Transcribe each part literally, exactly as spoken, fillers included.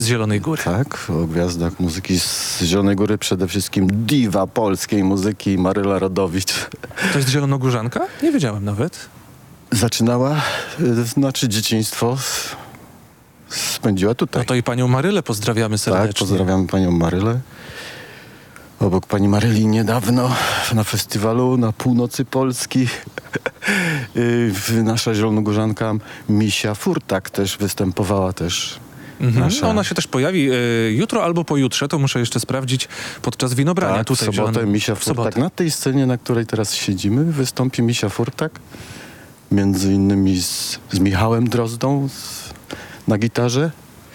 z Zielonej Góry. Tak, o gwiazdach muzyki z Zielonej Góry, przede wszystkim diwa polskiej muzyki Maryla Rodowicz. To jest zielonogórzanka? Nie wiedziałem nawet. Zaczynała, y, znaczy dzieciństwo s- spędziła tutaj. No to i panią Marylę pozdrawiamy serdecznie. Tak, pozdrawiamy panią Marylę. Obok pani Maryli niedawno na festiwalu na północy Polski y, nasza zielonogórzanka Misia Furtak też występowała też. Mhm. Nasza... Ona się też pojawi y, jutro albo pojutrze, to muszę jeszcze sprawdzić podczas winobrania. Tak, tutaj w sobotę Zielonej- Misia w Furtak. sobotę. Na tej scenie, na której teraz siedzimy, wystąpi Misia Furtak. Między innymi z, z Michałem Drozdą z, na gitarze.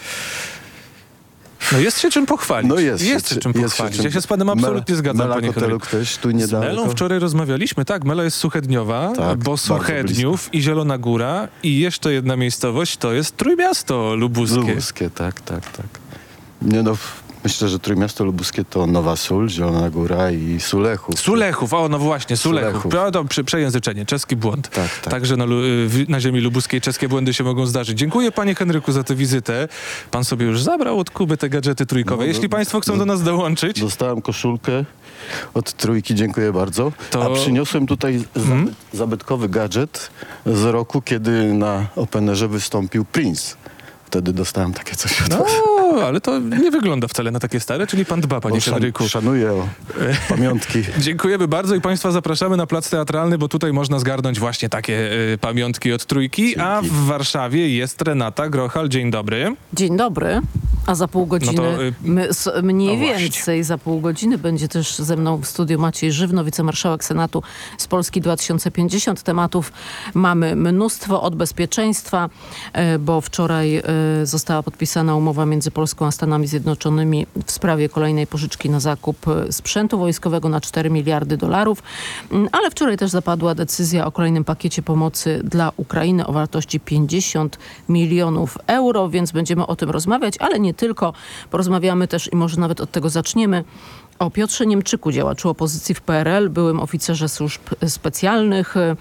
No jest się czym pochwalić. No jest, jest się czym pochwalić. Ja się z panem absolutnie Mela, zgadzam, Mela panie Koteluk Henryku. też tu Z niedaleko. Melą wczoraj rozmawialiśmy. Tak, Mela jest Suchedniowa, Tak, bo bardzo Suchedniów i Zielona Góra i jeszcze jedna miejscowość to jest Trójmiasto Lubuskie. Lubuskie, tak, tak, tak. Nie no, myślę, że Trójmiasto Lubuskie to Nowa Sól, Zielona Góra i Sulechów. Sulechów, o no właśnie, Sulechów. Sulechów. Prawda, prze, przejęzyczenie, czeski błąd. Tak, tak. Także na, lu- w- na ziemi lubuskiej czeskie błędy się mogą zdarzyć. Dziękuję panie Henryku za tę wizytę. Pan sobie już zabrał od Kuby te gadżety trójkowe. No, Jeśli do- państwo chcą do- do nas dołączyć, Dostałem koszulkę od Trójki, dziękuję bardzo. To- A przyniosłem tutaj zaby- Mhm. zabytkowy gadżet z roku, kiedy na Openerze wystąpił Prince. Wtedy dostałem takie coś od no, was. ale to nie wygląda wcale na takie stare, czyli pan dba, panie Bo szan- Henryku. Szanuję o pamiątki. Dziękujemy bardzo i państwa zapraszamy na plac teatralny, bo tutaj można zgarnąć właśnie takie y, pamiątki od Trójki, a w Warszawie jest Renata Grochal. Dzień dobry. Dzień dobry. A za pół godziny, No to, y, my, s, mniej no właśnie. więcej za pół godziny będzie też ze mną w studiu Maciej Żywno, wicemarszałek Senatu z Polski dwa tysiące pięćdziesiąt. Tematów mamy mnóstwo, od bezpieczeństwa, e, bo wczoraj e, została podpisana umowa między Polską a Stanami Zjednoczonymi w sprawie kolejnej pożyczki na zakup e, sprzętu wojskowego na cztery miliardy dolarów. Mm, Ale wczoraj też zapadła decyzja o kolejnym pakiecie pomocy dla Ukrainy o wartości pięćdziesiąt milionów euro, więc będziemy o tym rozmawiać, ale nie tylko. Porozmawiamy też i może nawet od tego zaczniemy o Piotrze Niemczyku, działaczu opozycji w P R L, byłym oficerze służb specjalnych, e,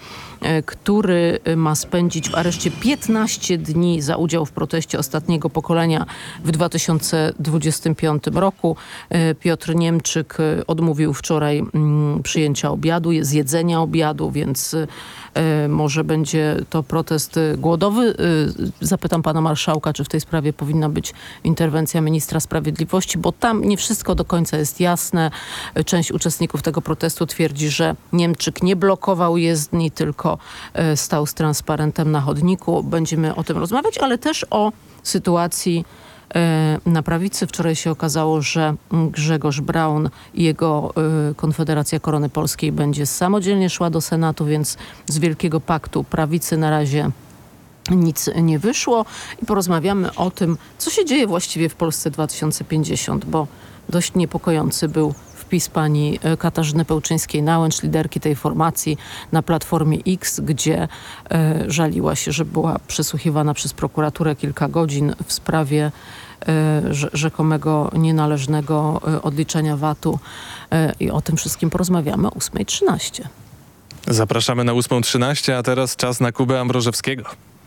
który ma spędzić w areszcie piętnaście dni za udział w proteście ostatniego pokolenia w dwa tysiące dwudziestym piątym roku. E, Piotr Niemczyk e, odmówił wczoraj mm, przyjęcia obiadu, zjedzenia obiadu, więc e, może będzie to protest e, głodowy. E, Zapytam pana marszałka, czy w tej sprawie powinna być interwencja ministra sprawiedliwości, bo tam nie wszystko do końca jest jasne. Część uczestników tego protestu twierdzi, że Niemczyk nie blokował jezdni, tylko e, stał z transparentem na chodniku. Będziemy o tym rozmawiać, ale też o sytuacji e, na prawicy. Wczoraj się okazało, że Grzegorz Braun i jego e, Konfederacja Korony Polskiej będzie samodzielnie szła do Senatu, więc z Wielkiego Paktu Prawicy na razie nic nie wyszło. I porozmawiamy o tym, co się dzieje właściwie w Polsce dwa tysiące pięćdziesiąt, bo dość niepokojący był wpis pani Katarzyny Pełczyńskiej-Nałęcz, liderki tej formacji, na Platformie X, gdzie e, żaliła się, że była przesłuchiwana przez prokuraturę kilka godzin w sprawie e, rze- rzekomego nienależnego e, odliczenia vatu. E, I o tym wszystkim porozmawiamy o ósma trzynaście. Zapraszamy na ósma trzynaście, a teraz czas na Kubę Ambrożewskiego.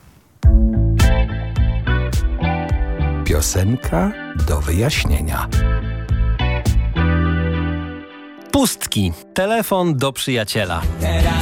Piosenka do wyjaśnienia. Pustki. Telefon do przyjaciela.